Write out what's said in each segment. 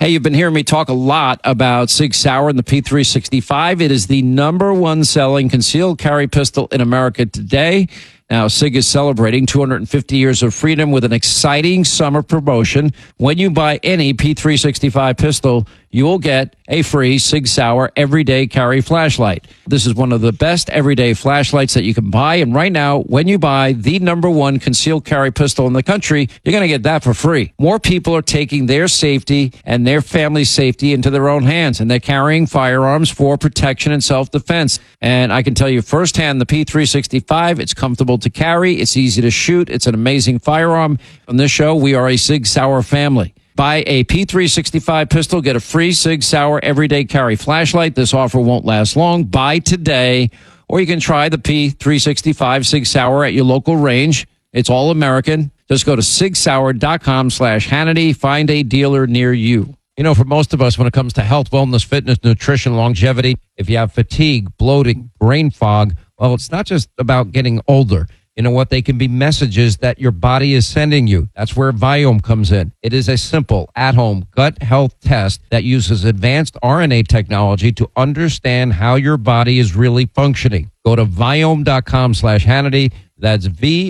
Hey, you've been hearing me talk a lot about Sig Sauer and the P365. It is the number one selling concealed carry pistol in America today. Now, Sig is celebrating 250 years of freedom with an exciting summer promotion. When you buy any P365 pistol, you will get a free Sig Sauer everyday carry flashlight. This is one of the best everyday flashlights that you can buy. And right now, when you buy the number one concealed carry pistol in the country, you're going to get that for free. More people are taking their safety and their family's safety into their own hands, and they're carrying firearms for protection and self-defense. And I can tell you firsthand, the P365, it's comfortable to carry, it's easy to shoot, it's an amazing firearm. On this show, we are a Sig Sauer family. Buy a P365 pistol, get a free Sig Sauer everyday carry flashlight. This offer won't last long. Buy today, or you can try the P365 Sig Sauer at your local range. It's all American. Just go to sigsauer.com/Hannity. Find a dealer near you. You know, for most of us, when it comes to health, wellness, fitness, nutrition, longevity, if you have fatigue, bloating, brain fog, well, it's not just about getting older. You know what? They can be messages that your body is sending you. That's where Viome comes in. It is a simple, at-home gut health test that uses advanced RNA technology to understand how your body is really functioning. Go to Viome.com/Hannity. That's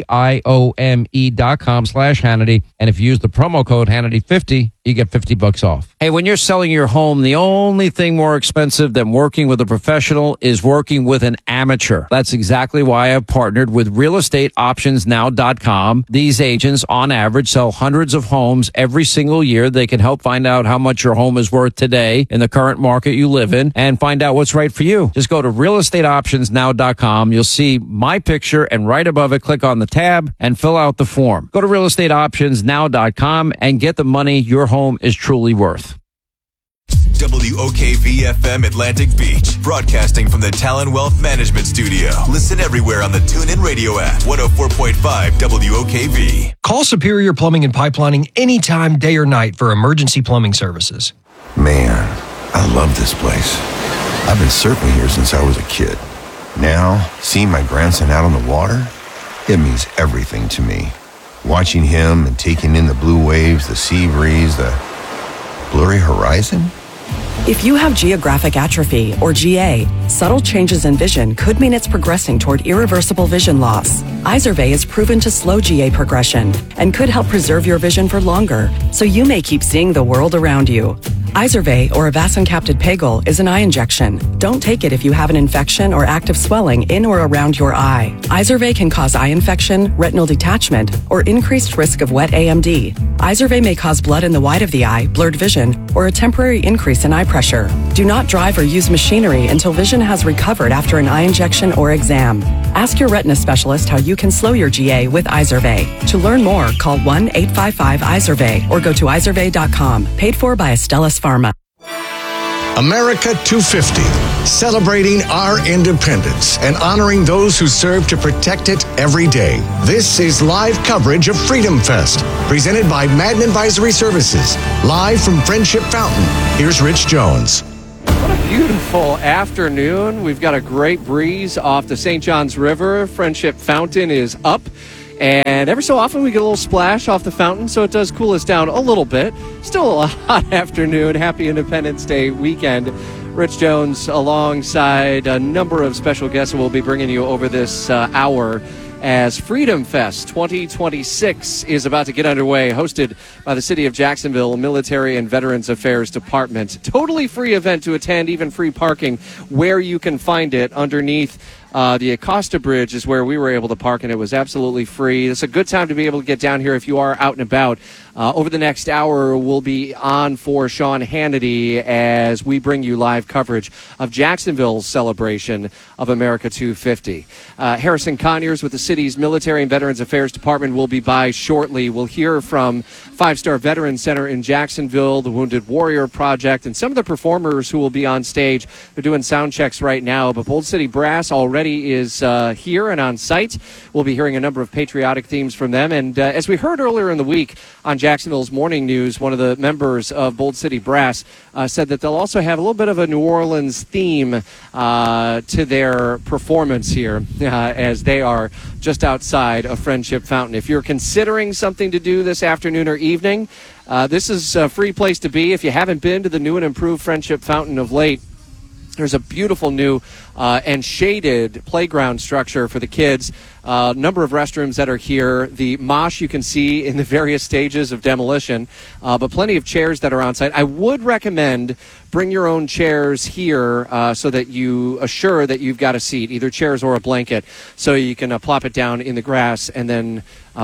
VIOME.com/Hannity. And if you use the promo code Hannity50, you get $50 off. Hey, when you're selling your home, the only thing more expensive than working with a professional is working with an amateur. That's exactly why I've partnered with realestateoptionsnow.com. These agents, on average, sell hundreds of homes every single year. They can help find out how much your home is worth today in the current market you live in and find out what's right for you. Just go to realestateoptionsnow.com. You'll see my picture, and right above it, click on the tab and fill out the form. Go to realestateoptionsnow.com and get the money your home is truly worth. WOKV-FM Atlantic Beach, broadcasting from the Talon Wealth Management Studio. Listen everywhere on the TuneIn Radio app. 104.5 WOKV. Call Superior Plumbing and Pipelining anytime, day or night, for emergency plumbing services. Man, I love this place. I've been surfing here since I was a kid. Now, seeing my grandson out on the water, it means everything to me. Watching him and taking in the blue waves, the sea breeze, the blurry horizon. If you have geographic atrophy, or GA, subtle changes in vision could mean it's progressing toward irreversible vision loss. Izervay is proven to slow GA progression and could help preserve your vision for longer, so you may keep seeing the world around you. Izervay, or avacincaptad pegol, is an eye injection. Don't take it if you have an infection or active swelling in or around your eye. Izervay can cause eye infection, retinal detachment, or increased risk of wet AMD. Izervay may cause blood in the white of the eye, blurred vision, or a temporary increase in eye pressure. Do not drive or use machinery until vision has recovered after an eye injection or exam. Ask your retina specialist how you can slow your GA with Izervay. To learn more, call 1-855-IZERVAY or go to izervay.com. Paid for by Astellas Pharma. America 250, celebrating our independence and honoring those who serve to protect it every day. This is live coverage of Freedom Fest, presented by Madden Advisory Services, live from Friendship Fountain. Here's Rich Jones. What a beautiful afternoon. We've got a great breeze off the St. Johns River. Friendship Fountain is up. And every so often we get a little splash off the fountain, so it does cool us down a little bit. Still a hot afternoon. Happy Independence Day weekend. Rich Jones alongside a number of special guests who will be bringing you over this hour as Freedom Fest 2026 is about to get underway, hosted by the City of Jacksonville Military and Veterans Affairs Department. Totally free event to attend, even free parking where you can find it underneath the Acosta Bridge is where we were able to park, and it was absolutely free. It's a good time to be able to get down here if you are out and about. Over the next hour, we'll be on for Sean Hannity as we bring you live coverage of Jacksonville's celebration of America 250. Harrison Conyers with the city's Military and Veterans Affairs Department will be by shortly. We'll hear from Five Star Veterans Center in Jacksonville, the Wounded Warrior Project, and some of the performers who will be on stage. They're doing sound checks right now, but Bold City Brass already already is here and on site. We'll be hearing a number of patriotic themes from them. And as we heard earlier in the week on Jacksonville's Morning News, one of the members of Bold City Brass said that they'll also have a little bit of a New Orleans theme to their performance here as they are just outside of Friendship Fountain. If you're considering something to do this afternoon or evening, this is a free place to be. If you haven't been to the new and improved Friendship Fountain of late, there's a beautiful new and shaded playground structure for the kids. A number of restrooms that are here. The mosh you can see in the various stages of demolition, but plenty of chairs that are on site. I would recommend bring your own chairs here so that you assure that you've got a seat, either chairs or a blanket, so you can plop it down in the grass and then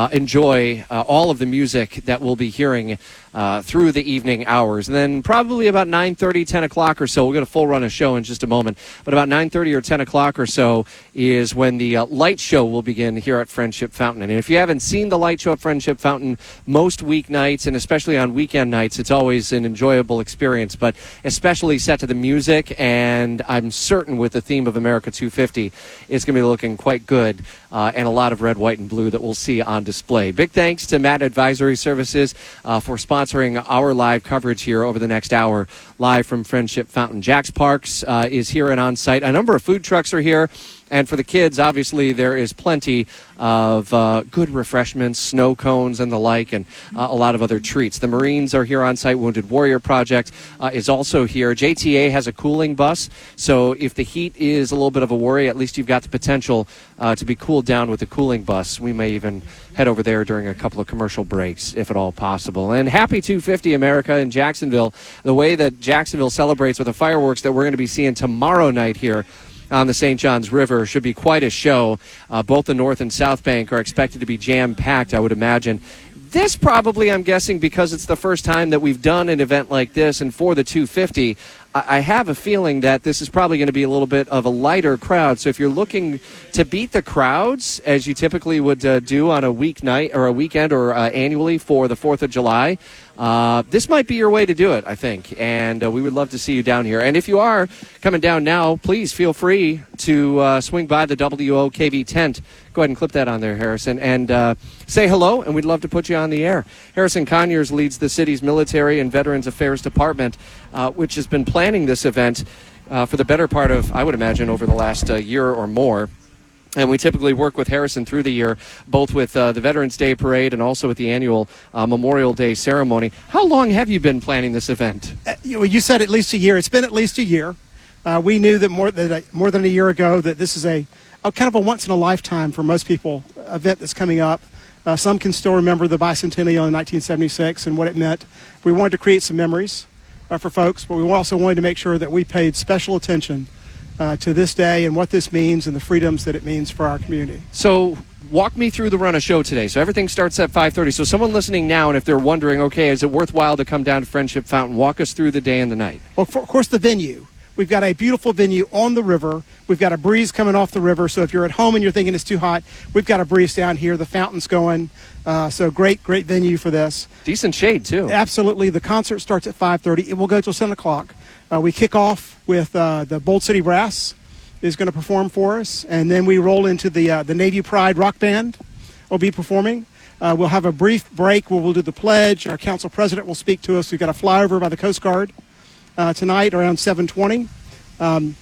enjoy all of the music that we'll be hearing through the evening hours. And then probably about 9:30, 10 o'clock or so, we'll get a full run of show in just a moment, but about 9:30 or 10 o'clock or so is when the light show will begin here at Friendship Fountain. And if you haven't seen the light show at Friendship Fountain most weeknights, and especially on weekend nights, it's always an enjoyable experience, but especially set to the music, and I'm certain with the theme of America 250, it's going to be looking quite good, and a lot of red, white, and blue that we'll see on display. Big thanks to Matt Advisory Services for sponsoring our live coverage here over the next hour, live from Friendship Fountain. Jack's Parks is here and on site. A number of food trucks are here. And for the kids, obviously, there is plenty of good refreshments, snow cones and the like, and a lot of other treats. The Marines are here on site. Wounded Warrior Project is also here. JTA has a cooling bus, so if the heat is a little bit of a worry, at least you've got the potential to be cooled down with the cooling bus. We may even head over there during a couple of commercial breaks, if at all possible. And happy 250 America in Jacksonville. The way that Jacksonville celebrates with the fireworks that we're going to be seeing tomorrow night here on the St. Johns River should be quite a show. Both the North and South Bank are expected to be jam-packed, I would imagine. This probably, I'm guessing, because it's the first time that we've done an event like this, and for the 250, I have a feeling that this is probably going to be a little bit of a lighter crowd. So if you're looking to beat the crowds, as you typically would do on a weeknight or a weekend or annually for the 4th of July, this might be your way to do it, I think. And we would love to see you down here. And if you are coming down now, please feel free to swing by the WOKV tent. Go ahead and clip that on there, Harrison, and say hello, and we'd love to put you on the air. Harrison Conyers leads the city's Military and Veterans Affairs Department, which has been planning this event for the better part of, I would imagine, over the last year or more. And we typically work with Harrison through the year, both with the Veterans Day Parade and also with the annual Memorial Day ceremony. How long have you been planning this event? You said at least a year. It's been at least a year. We knew that more than a year ago that this is a kind of a once-in-a-lifetime for most people event that's coming up. Some can still remember the bicentennial in 1976 and what it meant. We wanted to create some memories for folks, but we also wanted to make sure that we paid special attention to this day and what this means and the freedoms that it means for our community. So walk me through the run of show today. So everything starts at 5:30. So someone listening now, and if they're wondering, okay, is it worthwhile to come down to Friendship Fountain, walk us through the day and the night. Well, of course, the venue. We've got a beautiful venue on the river. We've got a breeze coming off the river. So if you're at home and you're thinking it's too hot, we've got a breeze down here. The fountain's going. So great venue for this. Decent shade, too. Absolutely. The concert starts at 5:30. It will go till 7 o'clock. We kick off with the Bold City Brass is going to perform for us. And then we roll into the Navy Pride Rock Band will be performing. We'll have a brief break where we'll do the pledge. Our council president will speak to us. We've got a flyover by the Coast Guard tonight around 7:20. And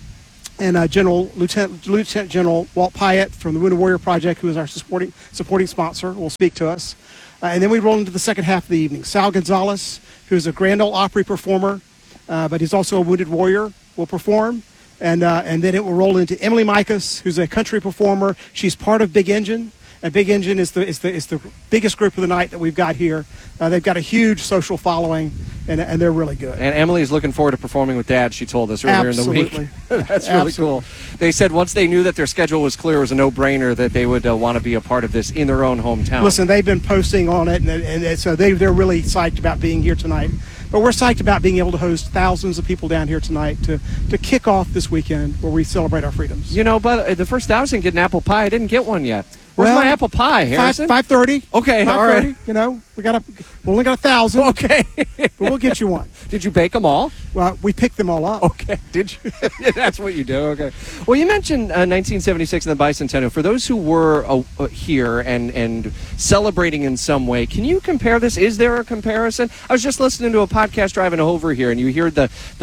Lieutenant General Walt Pyatt from the Wounded Warrior Project, who is our supporting sponsor, will speak to us. And then we roll into the second half of the evening. Sal Gonzalez, who is a Grand Ole Opry performer, but he's also a Wounded Warrior, will perform. And then it will roll into Emily Mikas, who's a country performer. She's part of Big Engine. And Big Engine is the biggest group of the night that we've got here. They've got a huge social following, and they're really good. And Emily's looking forward to performing with Dad, she told us earlier Absolutely. in the week. That's really cool. They said once they knew that their schedule was clear, it was a no-brainer that they would want to be a part of this in their own hometown. Listen, they've been posting on it, and so they're really psyched about being here tonight. But we're psyched about being able to host thousands of people down here tonight to kick off this weekend where we celebrate our freedoms. You know, but the first 1,000 get an apple pie. I didn't get one yet. Where's my apple pie, Harrison? 5:30. Okay, all right. You know, We only got 1,000. Okay. But we'll get you one. Did you bake them all? Well, we picked them all up. Okay. Did you? That's what you do. Okay. Well, you mentioned 1976 and the bicentennial. For those who were here and celebrating in some way, can you compare this? Is there a comparison? I was just listening to a podcast driving over here, and you hear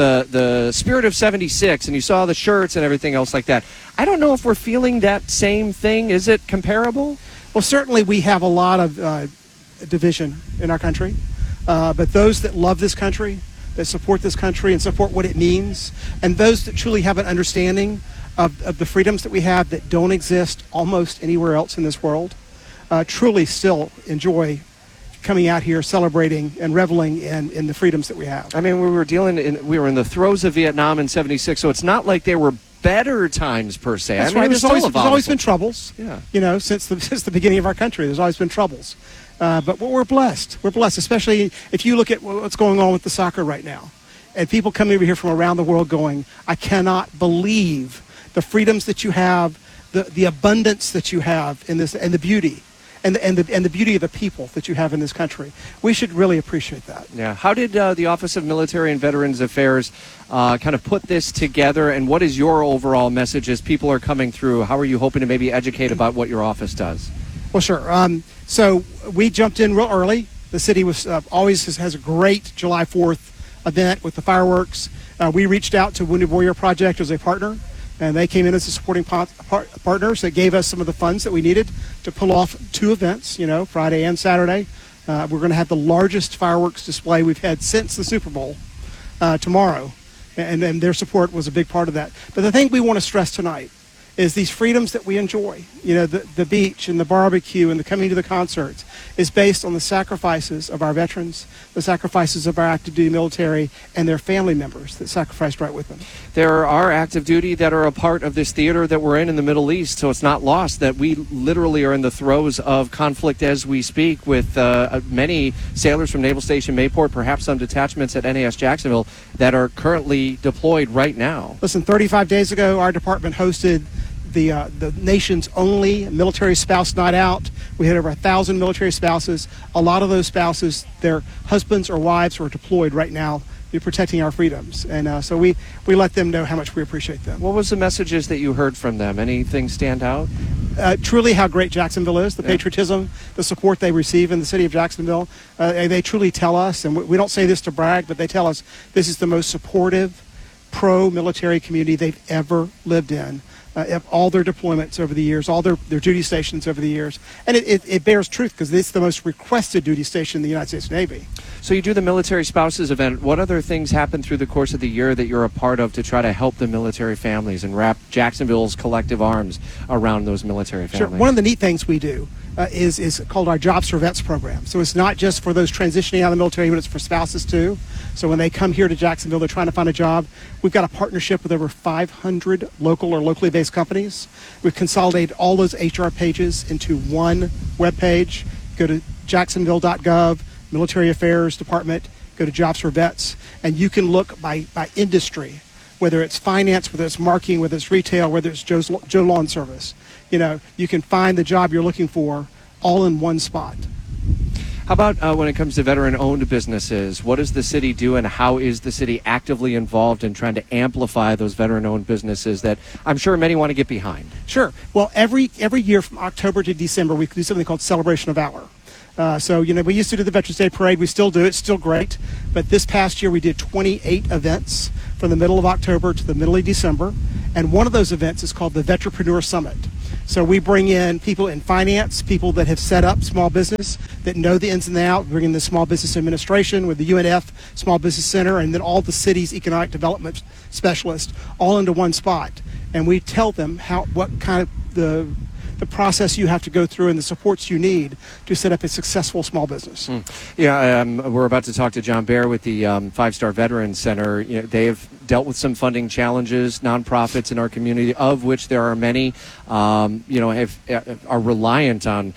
the spirit of 76, and you saw the shirts and everything else like that. I don't know if we're feeling that same thing. Is it comparable? Well, certainly we have a lot of division in our country, but those that love this country, that support this country and support what it means, and those that truly have an understanding of the freedoms that we have that don't exist almost anywhere else in this world, truly still enjoy coming out here, celebrating and reveling in the freedoms that we have. I mean, we were in the throes of Vietnam in 76, so it's not like there were better times per se. That's I mean, right. there's There's always been troubles. Yeah. You know, since the beginning of our country, there's always been troubles. But we're blessed. We're blessed, especially if you look at what's going on with the soccer right now. And people coming over here from around the world going, I cannot believe the freedoms that you have, the abundance that you have in this, and the beauty. And the beauty of the people that you have in this country. We should really appreciate that. Yeah. How did the Office of Military and Veterans Affairs kind of put this together, and what is your overall message as people are coming through? How are you hoping to maybe educate about what your office does? Well, sure. So we jumped in real early. The city was always has a great July 4th event with the fireworks. We reached out to Wounded Warrior Project as a partner, and they came in as a supporting partners that gave us some of the funds that we needed to pull off 2 events, Friday and Saturday. We're going to have the largest fireworks display we've had since the Super Bowl tomorrow, and their support was a big part of that. But the thing we want to stress tonight is these freedoms that we enjoy, the beach and the barbecue and the coming to the concerts, is based on the sacrifices of our veterans, the sacrifices of our active duty military, and their family members that sacrificed right with them. There are active duty that are a part of this theater that we're in the Middle East, so it's not lost that we literally are in the throes of conflict as we speak with many sailors from Naval Station Mayport, perhaps some detachments at NAS Jacksonville that are currently deployed right now. Listen, 35 days ago, our department hosted the nation's only military spouse night out. We had over 1,000 military spouses. A lot of those spouses, their husbands or wives are deployed right now. Be protecting our freedoms, and so we let them know how much we appreciate them. What was the messages that you heard from them? Anything stand out? Truly how great Jacksonville is, the patriotism, the support they receive in the city of Jacksonville. They truly tell us, and we don't say this to brag, but they tell us this is the most supportive, pro-military community they've ever lived in. All their deployments over the years, all their duty stations over the years. And it bears truth because it's the most requested duty station in the United States Navy. So you do the Military Spouses event. What other things happen through the course of the year that you're a part of to try to help the military families and wrap Jacksonville's collective arms around those military families? Sure. One of the neat things we do is called our Jobs for Vets program. So it's not just for those transitioning out of the military, but it's for spouses too. So when they come here to Jacksonville, they're trying to find a job. We've got a partnership with over 500 local or locally based companies. We've consolidated all those HR pages into one web page. Go to jacksonville.gov, Military Affairs Department, go to Jobs for Vets, and you can look by industry, whether it's finance, whether it's marketing, whether it's retail, whether it's Joe Lawn Service. You can find the job you're looking for all in one spot. How about when it comes to veteran-owned businesses? What does the city do, and how is the city actively involved in trying to amplify those veteran-owned businesses that I'm sure many want to get behind? Sure. Well, every year from October to December, we do something called Celebration of Valor. So, we used to do the Veterans Day Parade. We still do. It's still great. But this past year, we did 28 events from the middle of October to the middle of December. And one of those events is called the Vetrepreneur Summit. So we bring in people in finance, people that have set up small business, that know the ins and the outs. We bring in the Small Business Administration with the UNF Small Business Center, and then all the city's economic development specialists all into one spot. And we tell them what kind of the process you have to go through and the supports you need to set up a successful small business. Yeah, we're about to talk to John Bear with the 5-Star Veterans Center. They have dealt with some funding challenges, nonprofits in our community, of which there are many, are reliant on,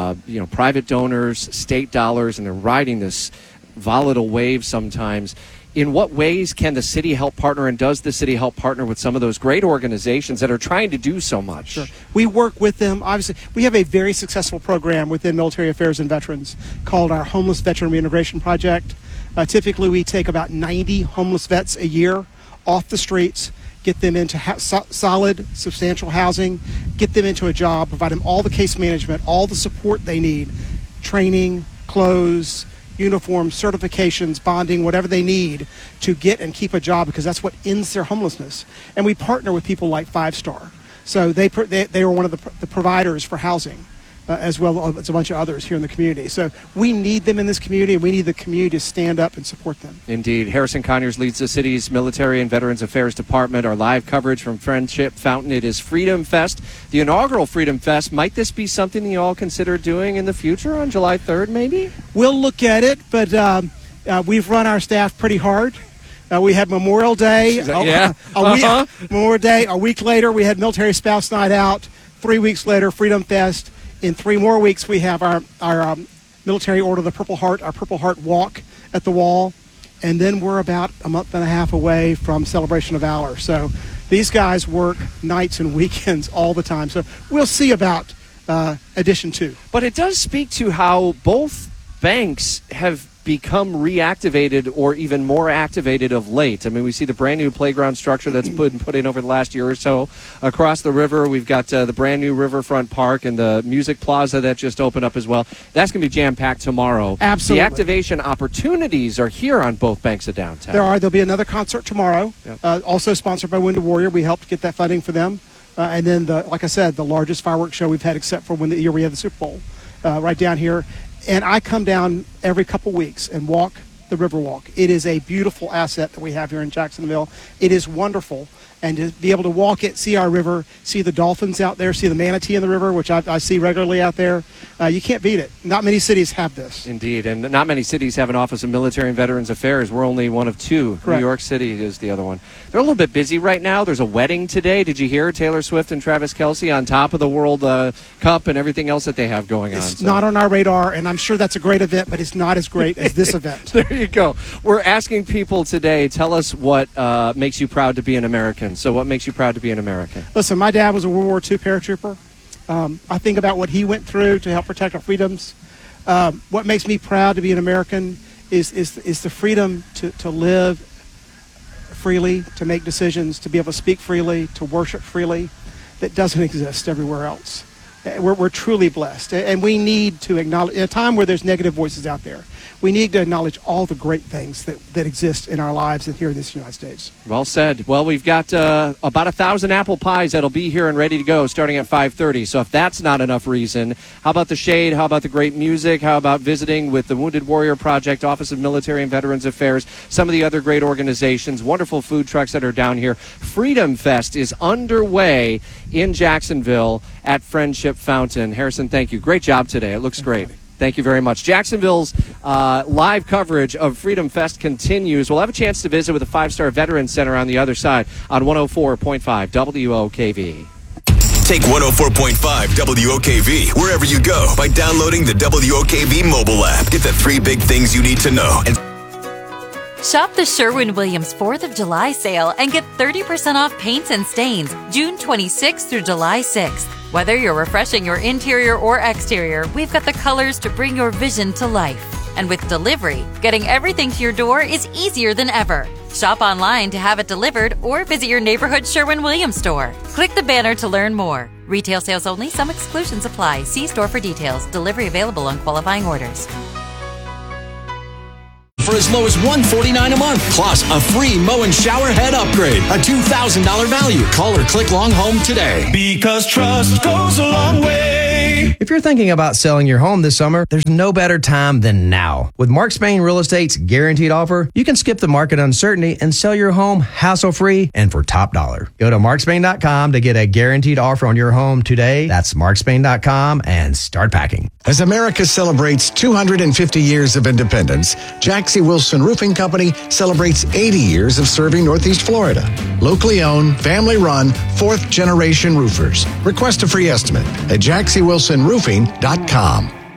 private donors, state dollars, and they're riding this volatile wave sometimes. in what ways can the city help partner, and does the city help partner with some of those great organizations that are trying to do so much? Sure. We work with them. Obviously, we have a very successful program within Military Affairs and Veterans called our Homeless Veteran Reintegration Project. Typically, we take about 90 homeless vets a year off the streets, get them into solid, substantial housing, get them into a job, provide them all the case management, all the support they need, training, clothes, uniforms, certifications, bonding, whatever they need to get and keep a job, because that's what ends their homelessness. And we partner with people like 5 Star. So they are one of the providers for housing, as well as a bunch of others here in the community. So we need them in this community, and we need the community to stand up and support them. Indeed. Harrison Conyers leads the city's Military and Veterans Affairs Department. Our live coverage from Friendship Fountain. It is Freedom Fest, the inaugural Freedom Fest. Might this be something you all consider doing in the future on July 3rd, maybe? We'll look at it, but we've run our staff pretty hard. We had Memorial Day. Memorial Day. A week later, we had Military Spouse Night Out. 3 weeks later, Freedom Fest. In 3 more weeks, we have our Military Order of the Purple Heart, our Purple Heart Walk at the Wall. And then we're about a month and a half away from Celebration of Valor. So these guys work nights and weekends all the time. So we'll see about Edition 2. But it does speak to how both banks have become reactivated or even more activated of late. I mean, we see the brand new playground structure that's been put in over the last year or so across the river. We've got the brand new Riverfront Park and the Music Plaza that just opened up as well. That's going to be jam-packed tomorrow. Absolutely. The activation opportunities are here on both banks of downtown. There'll be another concert tomorrow, also sponsored by Wounded Warrior. We helped get that funding for them. And then, like I said, the largest fireworks show we've had except for the year we had the Super Bowl right down here. And I come down every couple weeks and walk the Riverwalk. It is a beautiful asset that we have here in Jacksonville. It is wonderful. And to be able to walk it, see our river, see the dolphins out there, see the manatee in the river, which I see regularly out there, you can't beat it. Not many cities have this. Indeed, and not many cities have an Office of Military and Veterans Affairs. We're only one of 2. Correct. New York City is the other one. They're a little bit busy right now. There's a wedding today. Did you hear Taylor Swift and Travis Kelce on top of the World Cup and everything else that they have going on? It's not on our radar, and I'm sure that's a great event, but it's not as great as this event. There you go. We're asking people today, tell us what makes you proud to be an American. So what makes you proud to be an American? Listen, my dad was a World War II paratrooper. I think about what he went through to help protect our freedoms. What makes me proud to be an American is the freedom to live freely, to make decisions, to be able to speak freely, to worship freely. That doesn't exist everywhere else. We're truly blessed, and we need to acknowledge, in a time where there's negative voices out there, we need to acknowledge all the great things that exist in our lives and here in this United States. Well said. Well, we've got about 1,000 apple pies that'll be here and ready to go starting at 5:30. So if that's not enough reason, how about the shade? How about the great music? How about visiting with the Wounded Warrior Project, Office of Military and Veterans Affairs, some of the other great organizations, wonderful food trucks that are down here. Freedom Fest is underway in Jacksonville at Friendship Fountain. Harrison, thank you. Great job today. It looks great. Thank you very much. Jacksonville's live coverage of Freedom Fest continues. We'll have a chance to visit with the 5 Star Veterans Center on the other side on 104.5 WOKV. Take 104.5 WOKV wherever you go by downloading the WOKV mobile app. Get the 3 big things you need to know. And shop the Sherwin-Williams 4th of July sale and get 30% off paints and stains June 26th through July 6th. Whether you're refreshing your interior or exterior, we've got the colors to bring your vision to life. And with delivery, getting everything to your door is easier than ever. Shop online to have it delivered or visit your neighborhood Sherwin-Williams store. Click the banner to learn more. Retail sales only. Some exclusions apply. See store for details. Delivery available on qualifying orders. For as low as $149 a month, plus a free mow and shower head upgrade, a $2,000 value. Call or click Long Home today. Because trust goes a long way. If you're thinking about selling your home this summer, there's no better time than now. With Mark Spain Real Estate's guaranteed offer, you can skip the market uncertainty and sell your home hassle-free and for top dollar. Go to markspain.com to get a guaranteed offer on your home today. That's markspain.com and start packing. As America celebrates 250 years of independence, Jackson Wilson Roofing Company celebrates 80 years of serving Northeast Florida. Locally owned, family-run, 4th-generation roofers. Request a free estimate at JacksyWilsonRoofing.com.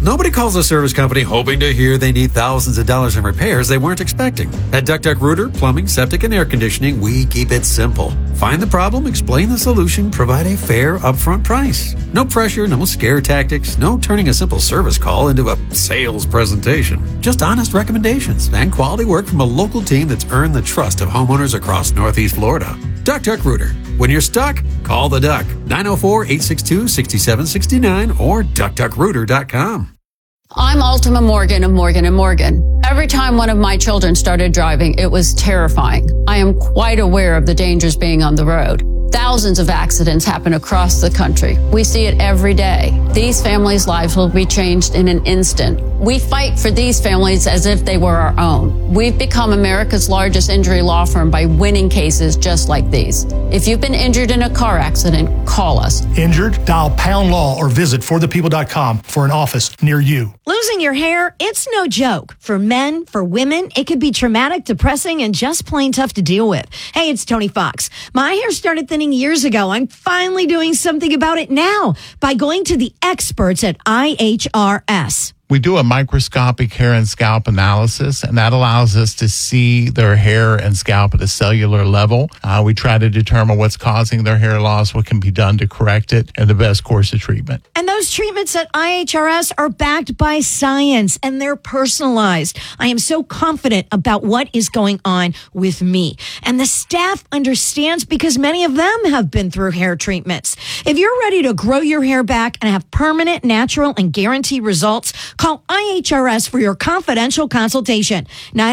Nobody calls a service company hoping to hear they need thousands of dollars in repairs they weren't expecting. At Duck Duck Rooter, Plumbing, Septic, and Air Conditioning, we keep it simple. Find the problem, explain the solution, provide a fair upfront price. No pressure, no scare tactics, no turning a simple service call into a sales presentation. Just honest recommendations and quality work from a local team that's earned the trust of homeowners across Northeast Florida. Duck Duck Rooter. When you're stuck, call the Duck. 904-862-6769 or duckduckrooter.com. I'm Ultima Morgan of Morgan & Morgan. Every time one of my children started driving, it was terrifying. I am quite aware of the dangers being on the road. Thousands of accidents happen across the country. We see it every day. These families' lives will be changed in an instant. We fight for these families as if they were our own. We've become America's largest injury law firm by winning cases just like these. If you've been injured in a car accident, call us. Injured? Dial Pound Law or visit forthepeople.com for an office near you. Losing your hair, it's no joke. For men, for women, it could be traumatic, depressing, and just plain tough to deal with. Hey, it's Tony Fox. My hair started thinning years ago. I'm finally doing something about it now by going to the experts at IHRS. We do a microscopic hair and scalp analysis, and that allows us to see their hair and scalp at a cellular level. We try to determine what's causing their hair loss, what can be done to correct it, and the best course of treatment. And those treatments at IHRS are backed by science, and they're personalized. I am so confident about what is going on with me. And the staff understands because many of them have been through hair treatments. If you're ready to grow your hair back and have permanent, natural, and guaranteed results, call IHRS for your confidential consultation.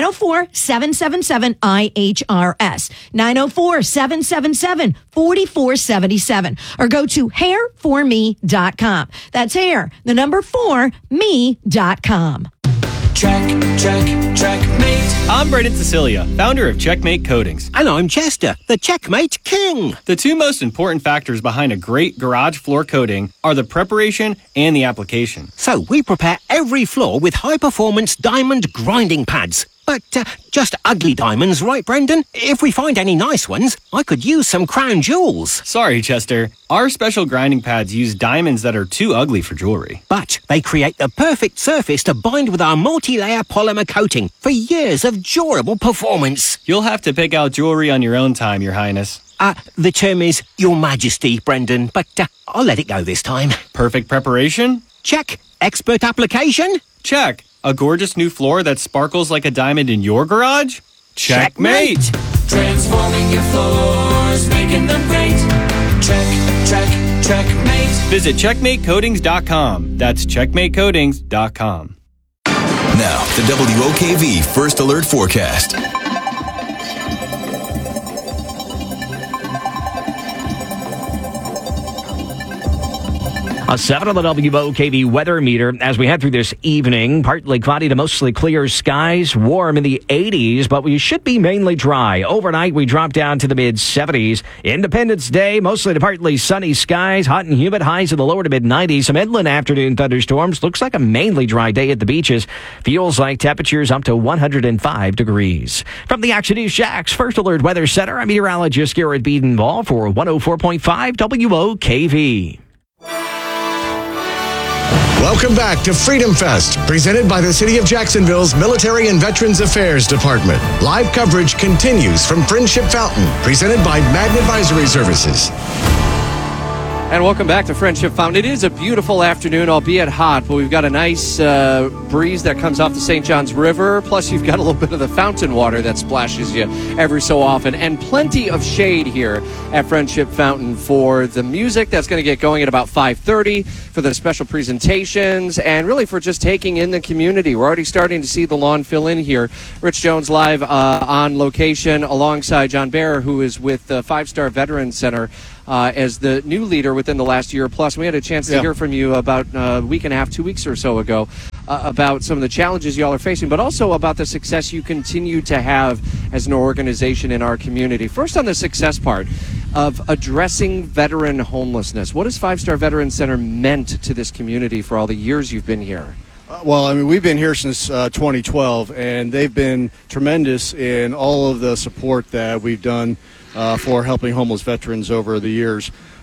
904-777-IHRS. 904-777-4477. Or go to hairforme.com. That's hair, the number 4me.com. Checkmate. I'm Brendan Cecilia, founder of Checkmate Coatings. And I'm Chester, the Checkmate King. The two most important factors behind a great garage floor coating are the preparation and the application. So we prepare every floor with high-performance diamond grinding pads. But just ugly diamonds, right, Brendan? If we find any nice ones, I could use some crown jewels. Sorry, Chester. Our special grinding pads use diamonds that are too ugly for jewelry. But they create the perfect surface to bind with our multi-layer polymer coating for years of durable performance. You'll have to pick out jewelry on your own time, Your Highness. The term is Your Majesty, Brendan, but I'll let it go this time. Perfect preparation? Check. Expert application? Check. A gorgeous new floor that sparkles like a diamond in your garage? Checkmate! Transforming your floors, making them great. Checkmate. Visit checkmatecoatings.com. That's checkmatecoatings.com. Now, the WOKV First Alert Forecast. A 7 on the WOKV weather meter as we head through this evening. Partly cloudy to mostly clear skies, warm in the 80s, but we should be mainly dry. Overnight, we drop down to the mid-70s. Independence Day, mostly to partly sunny skies, hot and humid, highs in the lower to mid-90s. Some inland afternoon thunderstorms. Looks like a mainly dry day at the beaches. Feels like temperatures up to 105 degrees. From the Action News Jax First Alert Weather Center, I'm meteorologist Garrett Biedenball for 104.5 WOKV. Welcome back to Freedom Fest, presented by the City of Jacksonville's Military and Veterans Affairs Department. Live coverage continues from Friendship Fountain, presented by Madden Advisory Services. And welcome back to Friendship Fountain. It is a beautiful afternoon, albeit hot, but we've got a nice breeze that comes off the St. Johns River. Plus, you've got a little bit of the fountain water that splashes you every so often. And plenty of shade here at Friendship Fountain for the music that's going to get going at about 5:30, for the special presentations, and really for just taking in the community. We're already starting to see the lawn fill in here. Rich Jones live on location alongside John Bear, who is with the Five Star Veterans Center as the new leader within the last year plus. We had a chance to hear from you about a week and a half, 2 weeks or so ago, about some of the challenges y'all are facing, but also about the success you continue to have as an organization in our community. First, on the success part of addressing veteran homelessness, what has Five Star Veterans Center meant to this community for all the years you've been here? Well, I mean, we've been here since 2012, and they've been tremendous in all of the support that we've done for helping homeless veterans over the years.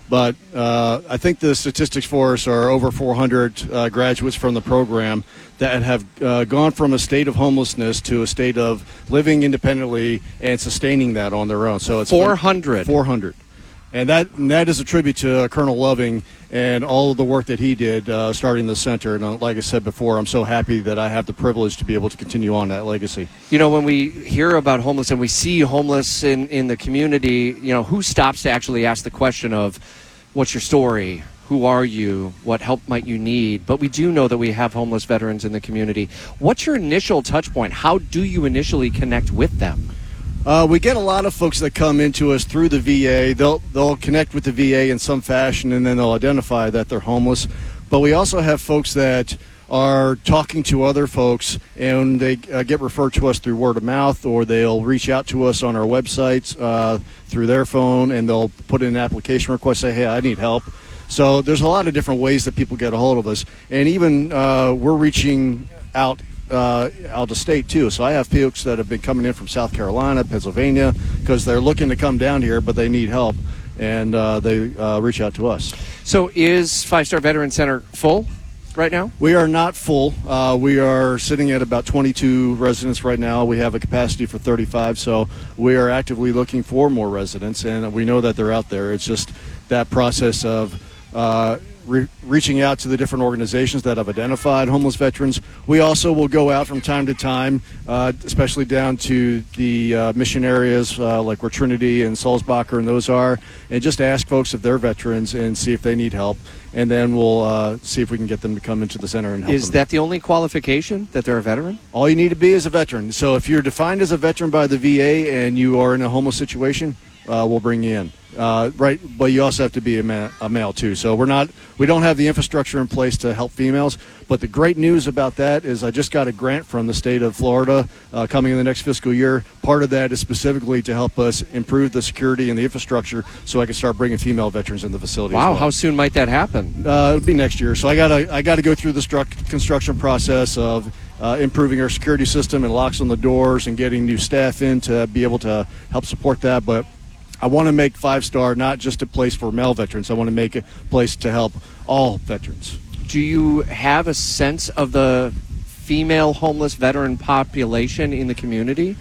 But I think the statistics for us are over 400 graduates from the program that have gone from a state of homelessness to a state of living independently and sustaining that on their own. So it's 400. 400. And that is a tribute to Colonel Loving and all of the work that he did starting the center. And like I said before, I'm so happy that I have the privilege to be able to continue on that legacy. You know, when we hear about homeless and we see homeless in the community, you know, who stops to actually ask the question of, what's your story? Who are you? What help might you need? But we do know that we have homeless veterans in the community. What's your initial touch point? How do you initially connect with them? We get a lot of folks that come into us through the VA. They'll connect with the VA in some fashion, and then they'll identify that they're homeless. But we also have folks that are talking to other folks, and they get referred to us through word of mouth, or they'll reach out to us on our websites through their phone, and they'll put in an application request, say, hey, I need help. So there's a lot of different ways that people get a hold of us. And even we're reaching out of state too. So I have folks that have been coming in from South Carolina, Pennsylvania, because they're looking to come down here, but they need help, and they reach out to us. So is Five Star Veteran Center full right now? We are not full. We are sitting at about 22 residents right now. We have a capacity for 35, so we are actively looking for more residents, and we know that they're out there. It's just that process of reaching out to the different organizations that have identified homeless veterans. We also will go out from time to time, especially down to the mission areas like where Trinity and Sulzbacher and those are, and just ask folks if they're veterans and see if they need help. And then we'll see if we can get them to come into the center and help them. Is that the only qualification, that they're a veteran? All you need to be is a veteran. So if you're defined as a veteran by the VA and you are in a homeless situation, we'll bring you in. Right, but you also have to be a male too. So we don't have the infrastructure in place to help females. But the great news about that is I just got a grant from the state of Florida coming in the next fiscal year. Part of that is specifically to help us improve the security and the infrastructure, so I can start bringing female veterans in the facility. Wow, how soon might that happen? It'll be next year. So I got to go through the construction process of improving our security system and locks on the doors and getting new staff in to be able to help support that. But I want to make Five Star not just a place for male veterans. I want to make a place to help all veterans. Do you have a sense of the female homeless veteran population in the community?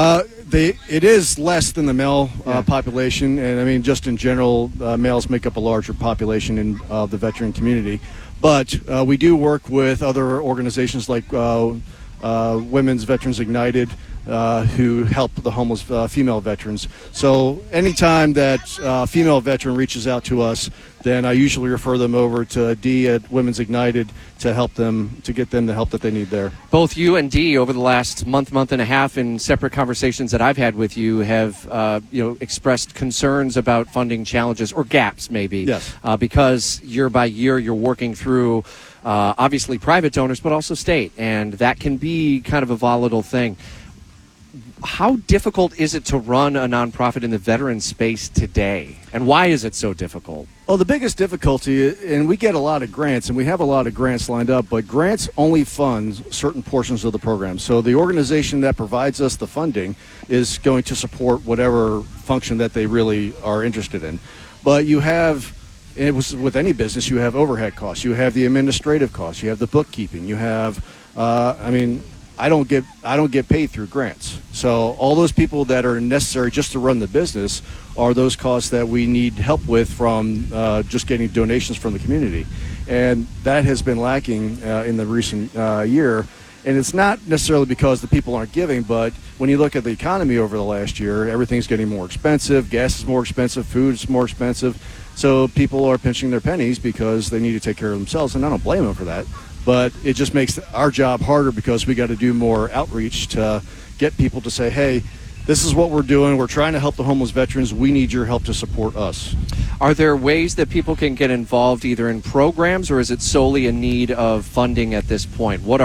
It is less than the male population, and I mean, just in general, males make up a larger population in the veteran community. But we do work with other organizations like Women's Veterans Ignited, who help the homeless female veterans. So anytime that female veteran reaches out to us, then I usually refer them over to Dee at Women's Ignited to help them, to get them the help that they need there. Both you and Dee, over the last month and a half, in separate conversations that I've had with you, have expressed concerns about funding challenges or gaps, maybe. Yes. Because year by year you're working through obviously private donors, but also state, and that can be kind of a volatile thing. How difficult is it to run a nonprofit in the veteran space today? And why is it so difficult? Well, the biggest difficulty, and we get a lot of grants, and we have a lot of grants lined up, but grants only fund certain portions of the program. So the organization that provides us the funding is going to support whatever function that they really are interested in. But you have, it was with any business, you have overhead costs, you have the administrative costs, you have the bookkeeping, you have, I don't get paid through grants. So all those people that are necessary just to run the business are those costs that we need help with from just getting donations from the community. And that has been lacking in the recent year. And it's not necessarily because the people aren't giving, but when you look at the economy over the last year, everything's getting more expensive. Gas is more expensive. Food is more expensive. So people are pinching their pennies because they need to take care of themselves. And I don't blame them for that. But it just makes our job harder because we got to do more outreach to get people to say, hey, this is what we're doing. We're trying to help the homeless veterans. We need your help to support us. Are there ways that people can get involved either in programs, or is it solely a need of funding at this point? What